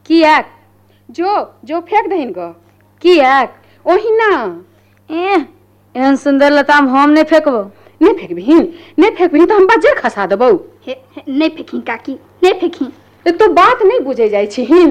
कियाक जो फेंक दहिन ग। कियाक ओहिना एहन सुंदर लताम हम नहीं फेंकबो। नहीं फेंकबिन तो हम बजे खसा देबौ। नहीं फेंकी काकी, नहीं फेंकी। तो बात नहीं बुझे जाइ छिहिन।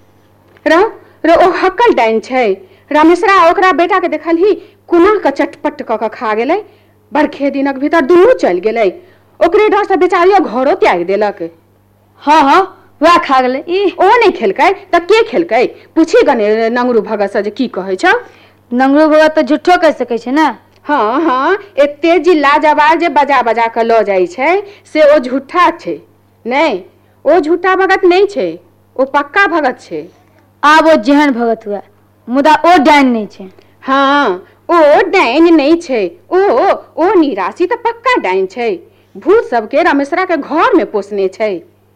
रो ओ हक्कल डाइन छै। रामेश्वरा ओकरा बेटा के देखल ही कुना का चटपट क खा गेलै। बरखे दिनक भीतर दुनू चल गेलै। ओकरे डर से बेचारियो घरो त्याग देलक। हाँ वह खा गेलै। ओ नहीं खेलकै त के खेलकै? पूछी गने नंगरू भगत से जे की कहै छ। नंगरू भगत तो झूठो कह सकै छै ना। हाँ एते जिल्ला जवार जे बजा बजा के लो जाइ छै से ओ झूठा छै। नहीं ओ झूठा भगत नहीं छै, ओ पक्का भगत छै। आब ओ जेहन भगत हुआ मुदा ओ डाइन नहीं छै। हाँ ओ डाइन नहीं छै, ओ निराशी तो पक्का डाइन छै। भूत सबके रामेश्वरा के घर में पोसने छै।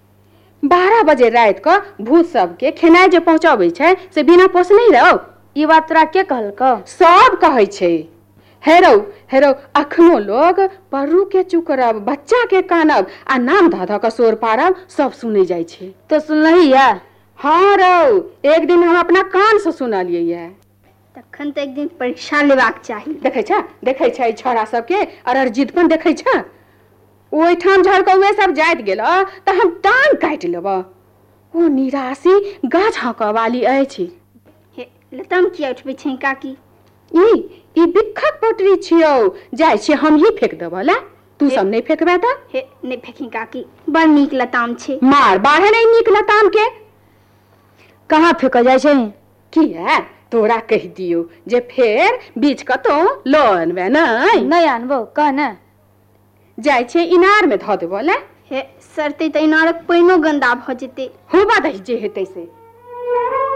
12 बजे रात को भूत सबके खेनाई जे पहुंचाबै छै से बिना पोसने रहो। ई बात तोरा के कहलको? सब कहै छै। हेरो अखनो लोग पररू के चुकरब, बच्चा के कानब आ नाम ध के शोर पारब सब सुने जाइ छै। तो सुनलही या? हाँ रौ, एक दिन हम अपना कान से सुनलियै या। तखन तो एक दिन परीक्षा लेबाक चाही। देखै छै छोरा सबके अरर जिदपन देखै छ। ओइठाम झड़कौए सब जाइत गेल त हम टांग काट लेब। ओ निराशी गाछ हकवाली अछि। लताम किया उठबै छै काकी? ई बिखक पोटरी छियौ, जाइ छै हम ही फेंक देब ला। तू सब नहीं फेंकबे त? नहीं फेंकी काकी, बड़ नीक लताम छै। मार बाहे नहीं नीक लताम के। कहाँ फेंक जाइ छै? किया तोरा कह दियो जे फेर बीच कतो लो अनबे नहीं आनबो कह न। जाइ छै इनार में ध देबो ला। सरते त इनारक पाइनो गंदा भ जेते। होबा दही जे हेतै से।